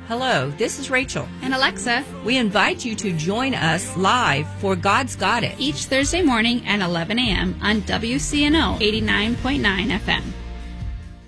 Hello, this is Rachel. And Alexa. We invite you to join us live for God's Got It each Thursday morning at 11 a.m. on WCNO 89.9 FM.